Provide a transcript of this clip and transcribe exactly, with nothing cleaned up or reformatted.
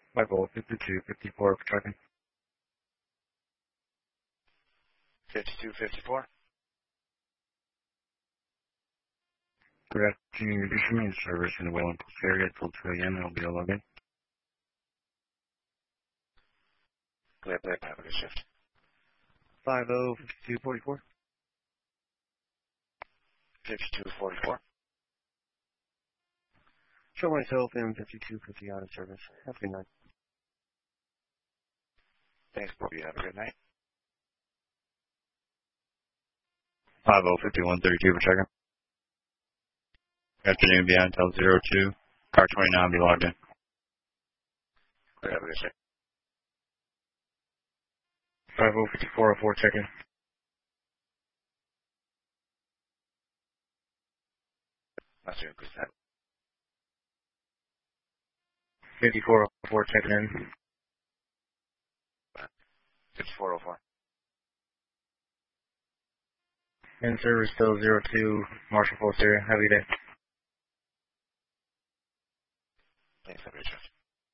five oh fifty-two fifty-four for tracking. fifty-two fifty-four. Good afternoon, your distribution service in the Wayland Post area until two A M and I'll be able to log in. Clear, clear, have a good shift. five oh fifty-two forty-four. fifty-two forty-four. Show myself in fifty-two fifty out of service. Have a good night. Thanks, Bobby. Have a good night. five oh fifty-one thirty-two for checking. Good afternoon, be on until zero two. Car twenty-nine, be logged in. Clear, have a good shift. five oh fifty-four oh four checking. That's your good set. fifty-four oh four checking in. fifty-four oh four. In service still zero two, Marshall Post area. Have a good day. Thanks, have a good shift.